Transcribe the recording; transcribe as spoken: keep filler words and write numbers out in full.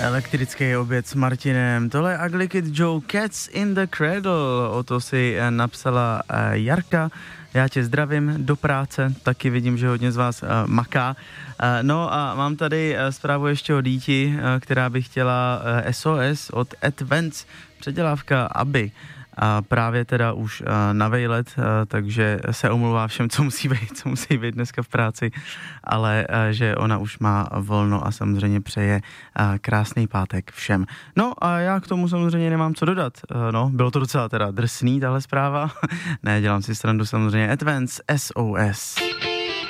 Elektrický oběd s Martinem, tohle je Ugly Kid Joe, Cats in the Cradle, o to si napsala Jarka. Já tě zdravím do práce, taky vidím, že hodně z vás uh, maká. Uh, no a mám tady uh, zprávu ještě o díti, uh, která by chtěla uh, S O S od Advance, předělávka Aby. A právě teda už uh, na vejlet, uh, takže se omlouvá všem, co musí být, co musí být dneska v práci, ale uh, že ona už má volno a samozřejmě přeje uh, krásný pátek všem. No a já k tomu samozřejmě nemám co dodat. Uh, no, bylo to docela teda drsný, tahle zpráva. Ne, dělám si srandu samozřejmě. Advance S O S.